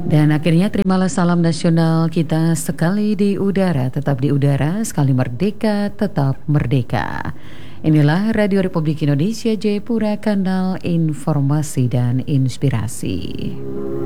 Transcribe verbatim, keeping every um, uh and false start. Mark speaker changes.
Speaker 1: Dan akhirnya terimalah salam nasional kita, sekali di udara, tetap di udara, sekali merdeka, tetap merdeka. Inilah Radio Republik Indonesia Jayapura, kanal informasi dan inspirasi.